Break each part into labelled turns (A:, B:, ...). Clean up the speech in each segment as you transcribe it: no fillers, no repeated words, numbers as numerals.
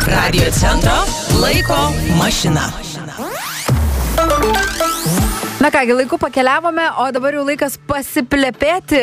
A: Radio centro laiko mašina.
B: Na kągi, laiku pakeliavome, o dabar jau laikas pasiplepėti.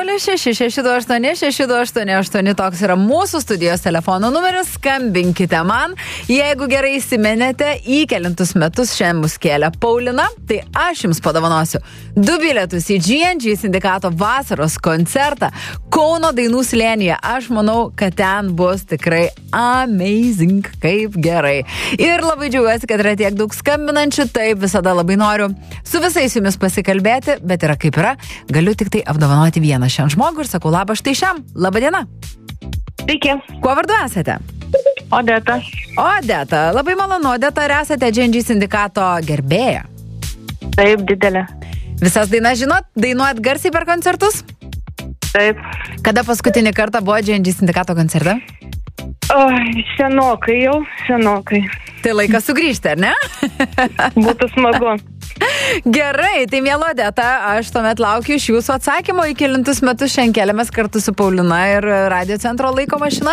B: 066286288 toks yra mūsų studijos telefono numeris. Skambinkite man. Jeigu gerai įsimenėte, į kelintus metus šiandien mus kėlė Paulina, tai aš jums padovanosiu 2 bilietus į G&G sindikato vasaros koncertą Kauno dainų slėnyje. Aš manau, kad ten bus tikrai amazing, kaip gerai. Ir labai džiaugiuosi, kad yra tiek daug skambinančių, taip visada labai noriu su visais jumis pasikalbėti, bet yra kaip yra. Galiu tik tai apdovanoti vieną šiandien žmogų ir sakau labą štai šiam. Labą dieną.
C: Sveiki.
B: Kuo vardu esate?
C: Odeta.
B: Odeta. Labai malonu, Odeta, ar esate G&G sindikato gerbėja?
C: Taip, didelė.
B: Visas dainas žinot? Dainuojat garsiai per koncertus?
C: Taip.
B: Kada paskutinį kartą buvo G&G sindikato koncerte?
C: Senokai jau, senokai.
B: Tai laikas sugrįžti, ar ne?
C: Būtų smagu.
B: Gerai, tai miela Odeta, aš tuomet laukiu iš jūsų atsakymo, į kelintus metus šiandien keliamės kartu su Paulina ir Radio centro laiko mašina.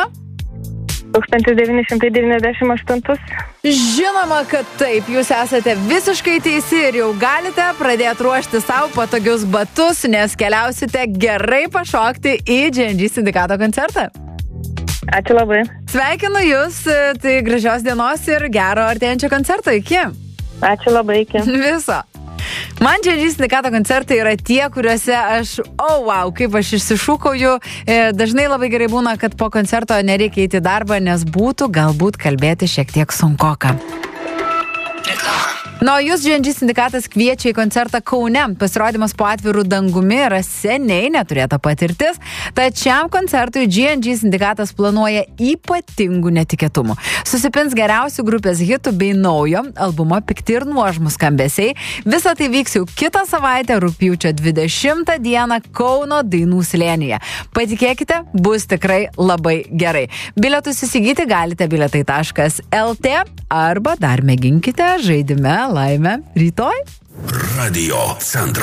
C: 1998.
B: Žinoma, kad taip, jūs esate visiškai teisi ir jau galite pradėti ruošti savo patogius batus, nes keliausite gerai pašokti į G&G sindikato koncertą.
C: Ačiū labai.
B: Sveikinu jūs, tai gražios dienos ir gero artėjančio koncerto. Iki.
C: Ačiū labai, iki.
B: Viso. Man G&G sindikato koncertai yra tie, kuriuose aš, wow, kaip aš išsišūkauju. Dažnai labai gerai būna, kad po koncerto nereikia eiti į darbą, nes būtų galbūt kalbėti šiek tiek sunkoka. Na, jūs G&G sindikatas kviečia į koncertą Kaune. Pasirodymas po atvirų dangumi yra seniai neturėta patirtis, tad šiam koncertui G&G sindikatas planuoja ypatingų netikėtumų. Susipins geriausių grupės hitų bei naujo albumo Pikti ir nuožmūs skambesiai. Visa tai vyks jau kitą savaitę, rugpjūčio 20 dieną Kauno dainų slėnyje. Patikėkite, bus tikrai labai gerai. Bilietus įsigyti galite bilietai.lt arba dar mėginkite žaidime Laimė rytoj.
D: Radio centras.